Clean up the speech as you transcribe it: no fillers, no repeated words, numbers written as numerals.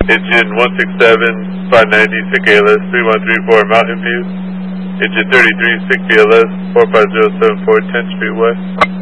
Engine 167, 590, SICK ALS, 3134 Mountain View. Engine 33, SICK BLS, 45074, 10th Street West.